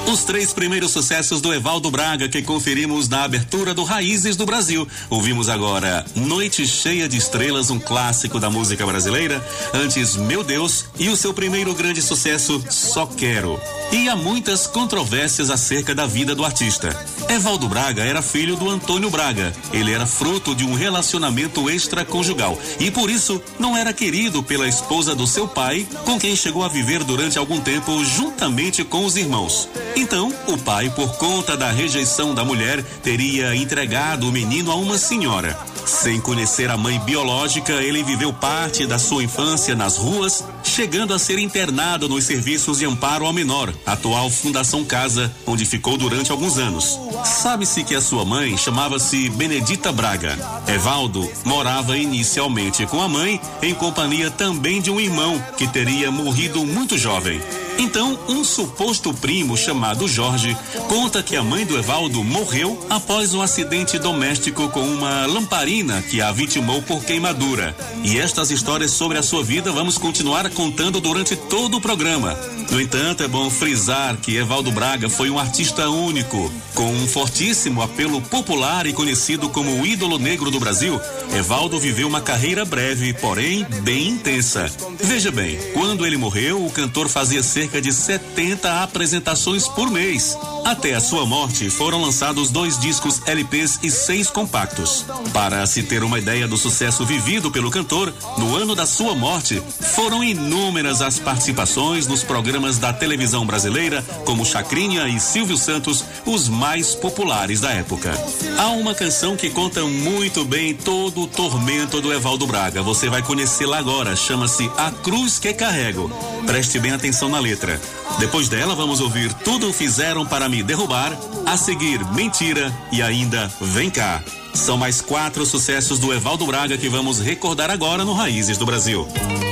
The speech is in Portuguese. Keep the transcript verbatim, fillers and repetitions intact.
Os três primeiros sucessos do Evaldo Braga que conferimos na abertura do Raízes do Brasil. Ouvimos agora Noite Cheia de Estrelas, um clássico da música brasileira. Antes, Meu Deus, e o seu primeiro grande sucesso, Só Quero. E há muitas controvérsias acerca da vida do artista. Evaldo Braga era filho do Antônio Braga. Ele era fruto de um relacionamento extraconjugal e por isso não era querido pela esposa do seu pai, com quem chegou a viver durante algum tempo juntamente com os irmãos. Então, o pai, por conta da rejeição da mulher, teria entregado o menino a uma senhora. Sem conhecer a mãe biológica, ele viveu parte da sua infância nas ruas, chegando a ser internado nos serviços de amparo ao menor, atual Fundação Casa, onde ficou durante alguns anos. Sabe-se que a sua mãe chamava-se Benedita Braga. Evaldo morava inicialmente com a mãe, em companhia também de um irmão, que teria morrido muito jovem. Então, um suposto primo chamado Jorge conta que a mãe do Evaldo morreu após um acidente doméstico com uma lamparina que a vitimou por queimadura. E estas histórias sobre a sua vida vamos continuar contando durante todo o programa. No entanto, é bom frisar que Evaldo Braga foi um artista único, com um fortíssimo apelo popular e conhecido como o ídolo negro do Brasil. Evaldo viveu uma carreira breve, porém bem intensa. Veja bem, quando ele morreu, o cantor fazia cerca de setenta apresentações por mês. Até a sua morte, foram lançados dois discos L Ps e seis compactos. Para se ter uma ideia do sucesso vivido pelo cantor, no ano da sua morte, foram inúmeras as participações nos programas da televisão brasileira, como Chacrinha e Silvio Santos, os mais populares da época. Há uma canção que conta muito bem todo o tormento do Evaldo Braga. Você vai conhecê-la agora, chama-se A Cruz que Carrego. Preste bem atenção na letra. Depois dela, vamos ouvir Tudo Fizeram Para Me Derrubar, a seguir Mentira e ainda Vem Cá. São mais quatro sucessos do Evaldo Braga que vamos recordar agora no Raízes do Brasil.